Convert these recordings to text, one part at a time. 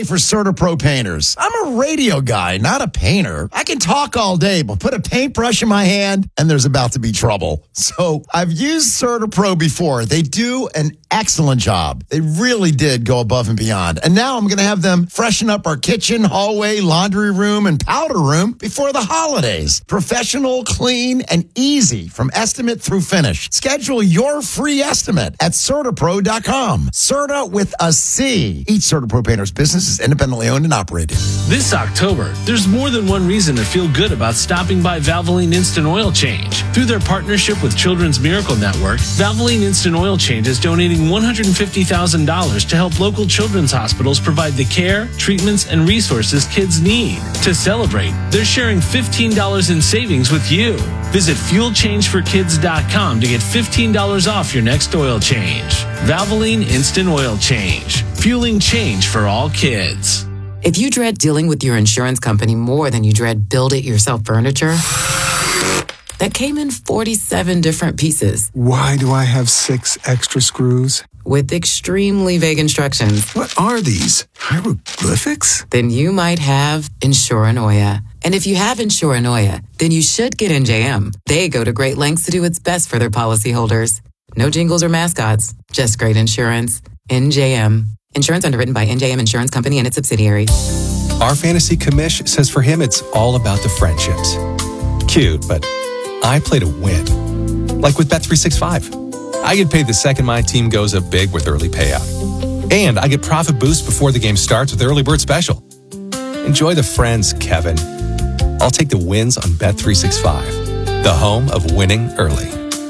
for CertaPro painters. I'm a radio guy, not a painter. I can talk all day, but put a paintbrush in my hand and there's about to be trouble. So I've used CertaPro before. They do an excellent job. They really did go above and beyond. And now I'm going to have them freshen up our kitchen, hallway, laundry room, and powder room before the holidays. Professional, clean, and easy from estimate through finish. Schedule your free estimate at CertaPro.com. Certa with a C. Each CertaPro painter's business is independently owned and operated. This October, there's more than one reason to feel good about stopping by Valvoline Instant Oil Change. Through their partnership with Children's Miracle Network, Valvoline Instant Oil Change is donating $150,000 to help local children's hospitals provide the care, treatments, and resources kids need. To celebrate, they're sharing $15 in savings with you. Visit FuelChangeForKids.com to get $15 off your next oil change. Valvoline Instant Oil Change. Fueling change for all kids. If you dread dealing with your insurance company more than you dread build-it-yourself furniture that came in 47 different pieces. Why do I have 6 extra screws? With extremely vague instructions. What are these? Hieroglyphics? Then you might have Insuranoia. And if you have Insuranoia, then you should get NJM. They go to great lengths to do what's best for their policyholders. No jingles or mascots, just great insurance. NJM. Insurance underwritten by NJM Insurance Company and its subsidiaries. Our fantasy commish says for him it's all about the friendships. Cute, but I play to win. Like with Bet365. I get paid the second my team goes up big with early payout. And I get profit boost before the game starts with early bird special. Enjoy the friends, Kevin. I'll take the wins on Bet365. The home of winning early.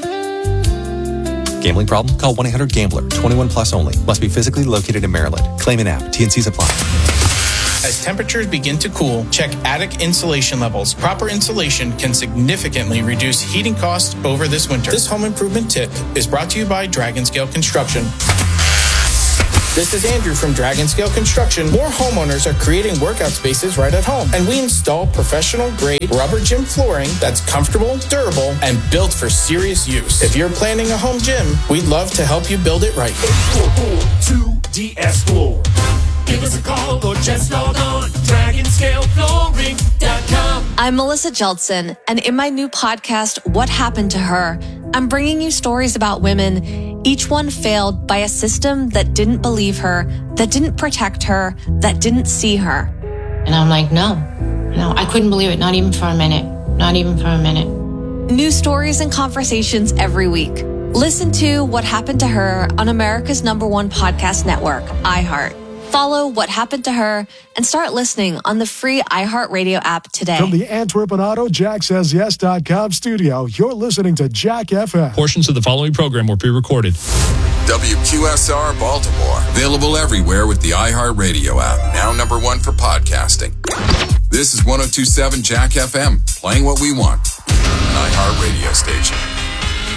Gambling problem? Call 1-800-GAMBLER. 21 plus only. Must be physically located in Maryland. Claim an app. T&Cs apply. As temperatures begin to cool, check attic insulation levels. Proper insulation can significantly reduce heating costs over this winter. This home improvement tip is brought to you by Dragonscale Construction. This is Andrew from Dragonscale Construction. More homeowners are creating workout spaces right at home, and we install professional-grade rubber gym flooring that's comfortable, durable, and built for serious use. If you're planning a home gym, we'd love to help you build it right. 844-2DS Floor. Give us a call or just log on DragonscaleFlooring.com. I'm Melissa Jeltsin, and in my new podcast, What Happened to Her, I'm bringing you stories about women, each one failed by a system that didn't believe her, that didn't protect her, that didn't see her. And I'm like, no, I couldn't believe it, not even for a minute. New stories and conversations every week. Listen to What Happened to Her on America's #1 podcast network, iHeart. Follow What Happened to Her and start listening on the free iHeartRadio app today. From the Antwerp and Auto JackSaysYes.com studio, you're listening to Jack FM. Portions of the following program were pre-recorded. WQSR Baltimore. Available everywhere with the iHeartRadio app. Now #1 for podcasting. This is 102.7 Jack FM. Playing what we want. An iHeartRadio station.